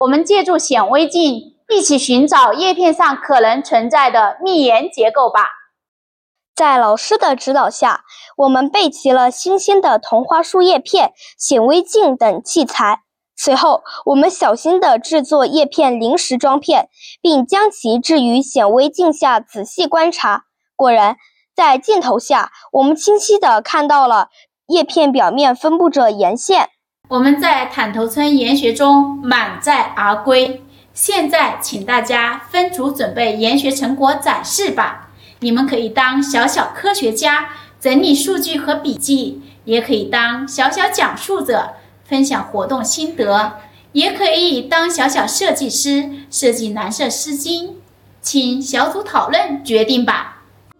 我们借助显微镜一起寻找叶片上可能存在的密檐结构吧。 在老师的指导下，我们备齐了新鲜的同花树叶片、显微镜等器材。随后，我们小心地制作叶片临时装片，并将其置于显微镜下仔细观察。果然，在镜头下，我们清晰地看到了叶片表面分布着沿线。 我们在坦头村研学中满载而归。现在，请大家分组准备研学成果展示吧。你们可以当小小科学家，整理数据和笔记，也可以当小小讲述者，分享活动心得，也可以当小小设计师，设计蓝色丝巾。请小组讨论决定吧。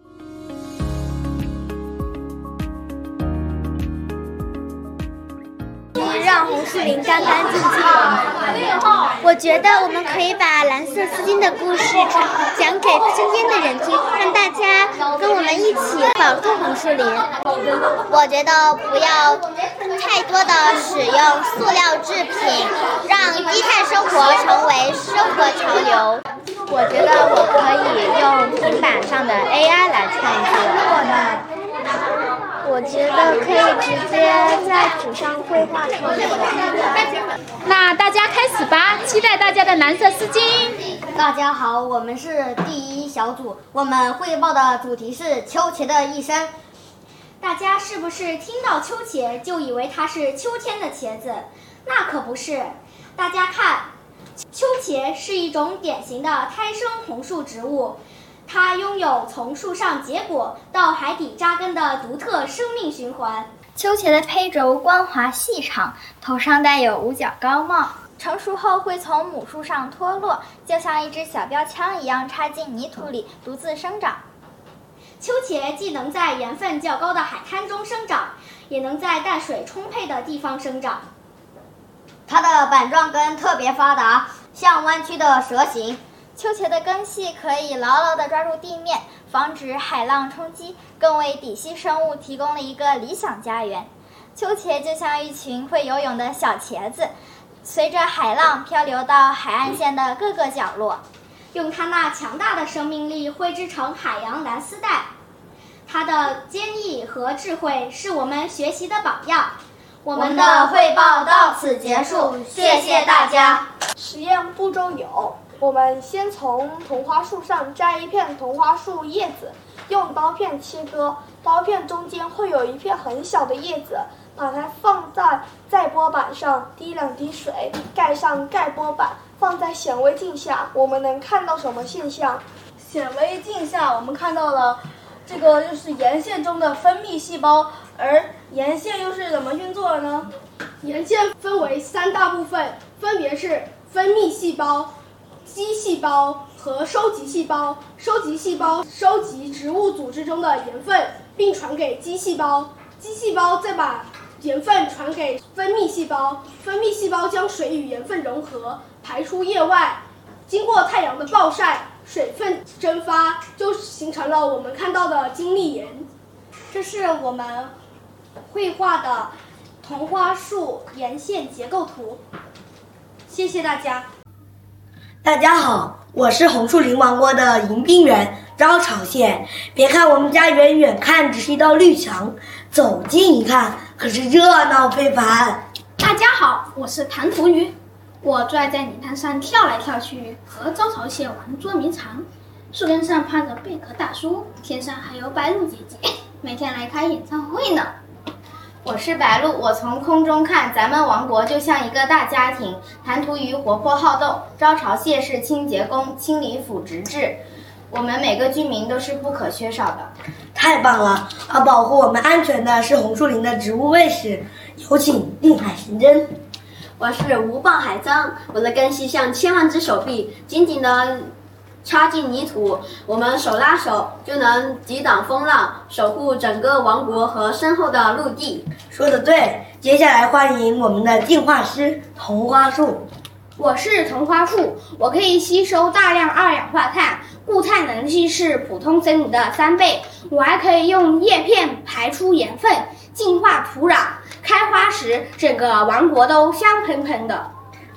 让红树林干干净净。我觉得我们可以把蓝色丝巾的故事讲给身边的人听，让大家跟我们一起保护红树林。我觉得不要太多的使用塑料制品，让低碳生活成为生活潮流。 我觉得我可以用平板上的 AI 来创作。 我觉得可以直接在纸上绘画创作。 那大家开始吧，期待大家的蓝色丝巾。 大家好，我们是第一小组，我们汇报的主题是秋茄的一生。 大家是不是听到秋茄就以为它是秋天的茄子？那可不是。大家看，秋茄是一种典型的胎生红树植物。它拥有从树上结果到海底扎根的独特生命循环。 秋茄的胚轴光滑细长，头上带有五角高帽，成熟后会从母树上脱落，就像一支小标枪一样插进泥土里独自生长。 秋茄既能在盐分较高的海滩中生长，也能在淡水充沛的地方生长。 它的板状根特别发达，像弯曲的蛇形。 秋茄的根系可以牢牢地抓住地面，防止海浪冲击，更为底栖生物提供了一个理想家园。秋茄就像一群会游泳的小茄子，随着海浪漂流到海岸线的各个角落， 用它那强大的生命力绘制成海洋蓝丝带。它的坚毅和智慧是我们学习的榜样。 我们的汇报到此结束，谢谢大家。 实验步骤有：我们先从同花树上摘一片同花树叶子，用刀片切割，刀片中间会有一片很小的叶子，把它放在载波板上，滴2滴水，盖上盖波板，放在显微镜下，我们能看到什么现象？ 显微镜下我们看到了这个就是沿线中的分泌细胞，而沿线又是怎么运作的呢？ 沿线分为3大部分，分别是分泌细胞、基细胞和收集细胞。收集细胞收集植物组织中的盐分，并传给基细胞，基细胞再把盐分传给分泌细胞，分泌细胞将水与盐分融合，排出液外。经过太阳的暴晒，水分蒸发，就形成了我们看到的晶粒盐。这是我们绘画的同花树沿线结构图。谢谢大家。 大家好，我是红树林王国的迎宾园招潮蟹。别看我们家远远看只是一道绿墙，走近一看可是热闹非凡。 大家好，我是弹涂鱼，我最爱在泥滩上跳来跳去，和招潮蟹玩捉迷藏。树根上趴着贝壳大叔，天上还有白鹭姐姐，每天来开演唱会呢。 我是白鹭，我从空中看，咱们王国就像一个大家庭。弹涂鱼活泼好动，招潮蟹是清洁工，清理腐殖质。我们每个居民都是不可缺少的。 太棒了！而保护我们安全的是红树林的植物卫士，有请定海神针。 我是无棒海蟑，我的根系像千万只手臂，紧紧地插进泥土，我们手拉手就能抵挡风浪，守护整个王国和身后的陆地。 说得对，接下来欢迎我们的进化师同花树。 我是同花树，我可以吸收大量二氧化碳，固态能力是普通森林的3倍。我还可以用叶片排出盐分，净化土壤，开花时整个王国都香喷喷的。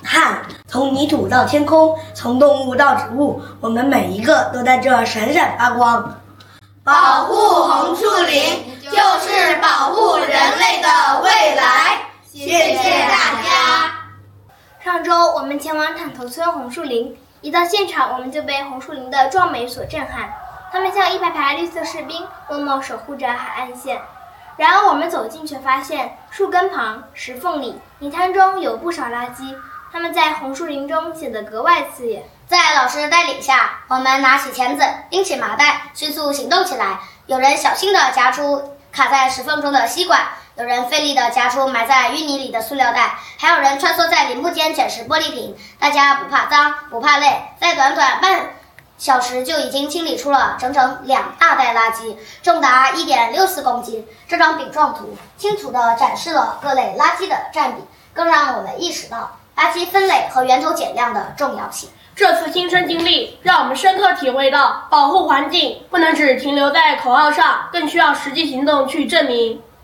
看，从泥土到天空，从动物到植物，我们每一个都在这闪闪发光。 保护红树林，就是保护人类的未来。谢谢大家。 上周我们前往坦头村红树林，一到现场我们就被红树林的壮美所震撼。它们像一排排绿色士兵，默默守护着海岸线。然而我们走近却发现，树根旁、石缝里、泥滩中有不少垃圾，它们在红树林中显得格外刺眼。 在老师的带领下，我们拿起钳子，拎起麻袋，迅速行动起来。有人小心地夹出卡在石缝中的吸管，有人费力地夹出埋在淤泥里的塑料袋，还有人穿梭在林木间捡拾玻璃瓶。大家不怕脏，不怕累，在短短半小时就已经清理出了整整2大袋垃圾，重达1.64公斤。这张饼状图清楚地展示了各类垃圾的占比，更让我们意识到垃圾分类和源头减量的重要性。 这次亲身经历让我们深刻体会到，保护环境不能只停留在口号上，更需要实际行动去证明。